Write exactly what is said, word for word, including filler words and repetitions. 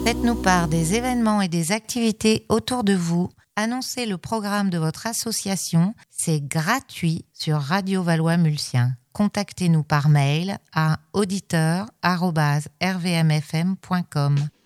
Faites-nous part des événements et des activités autour de vous. Annoncez le programme de votre association. C'est gratuit sur Radio Valois-Mulsien. Contactez-nous par mail à auditeur arobase r v m f m point com.